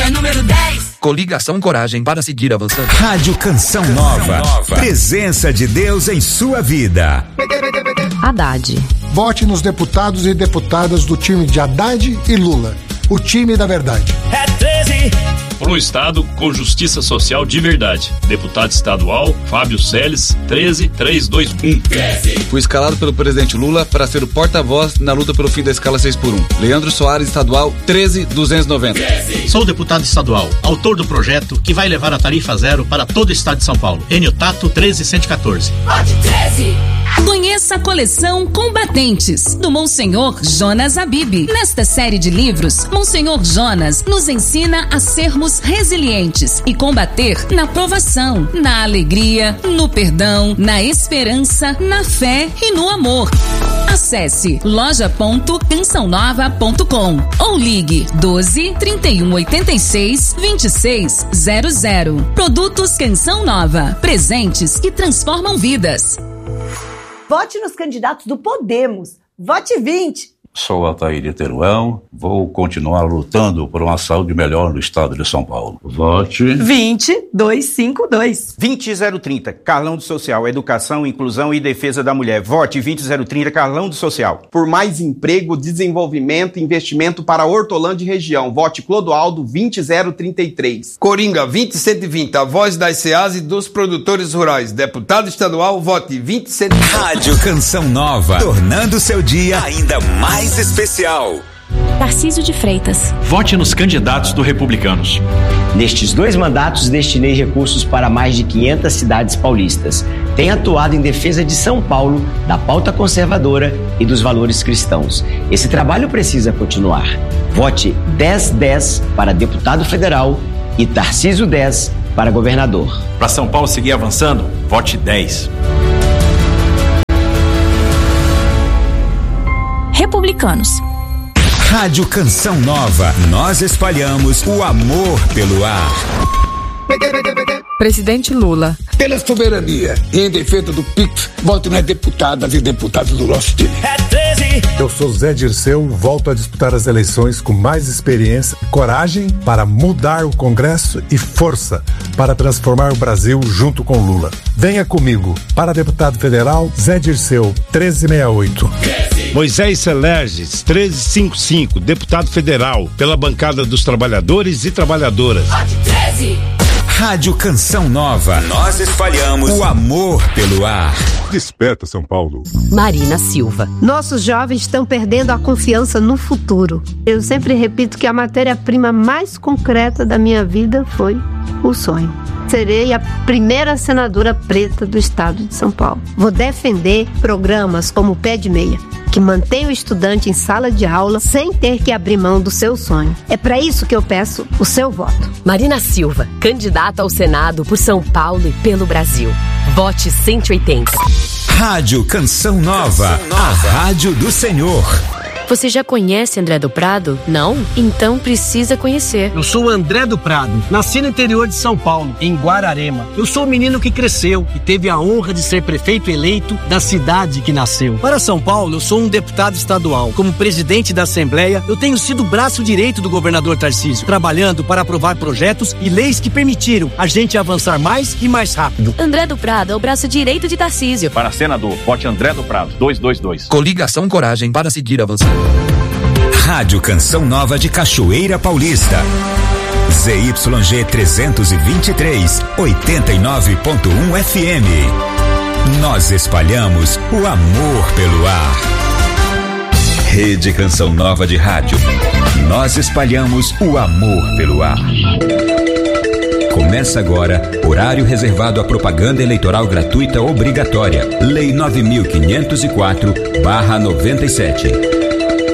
é número 10. Coligação Coragem para seguir avançando. Rádio Canção Nova. Presença de Deus em sua vida. Haddad. Vote nos deputados e deputadas do time de Haddad e Lula. O time da verdade. É 13. Por um Estado com justiça social de verdade. Deputado estadual, Fábio Celes, 13321. Fui escalado pelo presidente Lula para ser o porta-voz na luta pelo fim da escala 6x1. Leandro Soares, estadual, 13290. Sou deputado estadual, autor do projeto que vai levar a tarifa zero para todo o estado de São Paulo. Enio Tato, 13114. Vote 13. Conheça a coleção Combatentes, do Monsenhor Jonas Habib. Nesta série de livros, Monsenhor Jonas nos ensina a sermos resilientes e combater na provação, na alegria, no perdão, na esperança, na fé e no amor. Acesse loja.cançãonova.com ou ligue 12 31 86 26 00. Produtos Canção Nova, presentes que transformam vidas. Vote nos candidatos do Podemos. Vote 20. Sou Altair Teruão, vou continuar lutando por uma saúde melhor no estado de São Paulo. Vote 20252. 20030, Carlão do Social, Educação, Inclusão e Defesa da Mulher. Vote 20030, Carlão do Social. Por mais emprego, desenvolvimento e investimento para Hortolândia e região. Vote Clodoaldo 20033. Coringa 20120, a voz das CEAs e dos produtores rurais. Deputado estadual, vote 20120. Rádio Canção Nova, tornando seu dia ainda mais especial. Tarcísio de Freitas. Vote nos candidatos do Republicanos. Nestes 2 mandatos, destinei recursos para mais de 500 cidades paulistas. Tenho atuado em defesa de São Paulo, da pauta conservadora e dos valores cristãos. Esse trabalho precisa continuar. Vote 1010 para deputado federal e Tarcísio 10 para governador. Para São Paulo seguir avançando, vote 10. Republicanos. Rádio Canção Nova, nós espalhamos o amor pelo ar. Presidente Lula. Pela soberania e em defesa do PIX, vote nas deputadas e deputados do nosso time. É 13. Eu sou Zé Dirceu, volto a disputar as eleições com mais experiência, coragem para mudar o Congresso e força para transformar o Brasil junto com Lula. Venha comigo. Para deputado federal, Zé Dirceu, 1368. Moisés Celerges, 1355, deputado federal, pela bancada dos trabalhadores e trabalhadoras. Vote 13. Rádio Canção Nova, nós espalhamos o amor pelo ar. Desperta, São Paulo. Marina Silva. Nossos jovens estão perdendo a confiança no futuro. Eu sempre repito que a matéria-prima mais concreta da minha vida foi o sonho. Serei a primeira senadora preta do estado de São Paulo. Vou defender programas como o Pé de Meia, que mantém o estudante em sala de aula sem ter que abrir mão do seu sonho. É para isso que eu peço o seu voto. Marina Silva, candidata ao Senado por São Paulo e pelo Brasil. Vote 180. Rádio Canção Nova, a rádio do Senhor. Você já conhece André do Prado? Não? Então precisa conhecer. Eu sou o André do Prado, nasci no interior de São Paulo, em Guararema. Eu sou o menino que cresceu e teve a honra de ser prefeito eleito da cidade que nasceu. Para São Paulo, eu sou um deputado estadual. Como presidente da Assembleia, eu tenho sido o braço direito do governador Tarcísio, trabalhando para aprovar projetos e leis que permitiram a gente avançar mais e mais rápido. André do Prado é o braço direito de Tarcísio. Para senador, vote André do Prado, 222. Coligação Coragem para seguir avançando. Rádio Canção Nova de Cachoeira Paulista. ZYG 323, 89.1 FM. Nós espalhamos o amor pelo ar. Rede Canção Nova de Rádio. Nós espalhamos o amor pelo ar. Começa agora, horário reservado à propaganda eleitoral gratuita obrigatória. Lei 9.504/97.